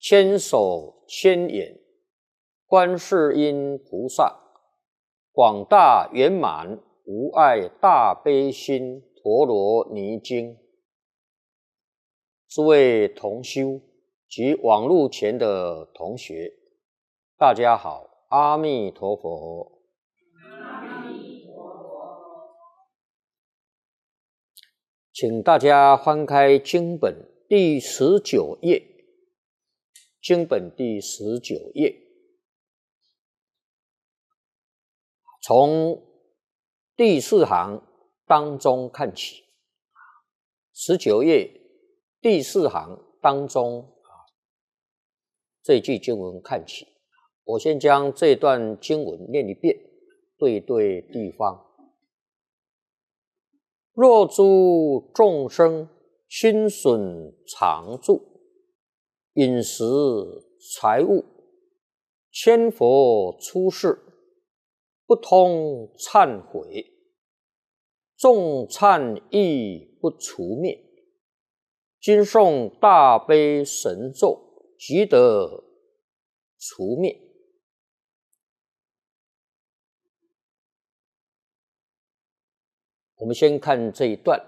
千手千眼，观世音菩萨，广大圆满无碍大悲心陀罗尼经。诸位同修及网络前的同学，大家好，阿弥陀佛。 阿弥陀佛。 请大家翻开经本第19页，经本第19页，从第4行当中看起。19页第4行当中这句经文看起。我先将这段经文念一遍，对地方。若诸众生亲损常住，饮食财物，千佛出世，不通忏悔，众忏亦不除灭，今诵大悲神咒，即得除灭。我们先看这一段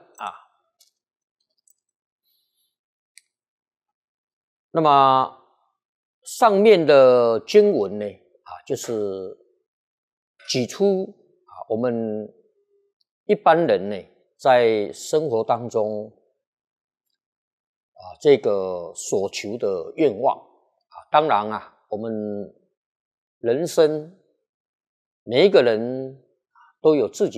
那么上面的经文呢就是举出我们一般人呢在生活当中这个所求的愿望当然我们人生每一个人都有自己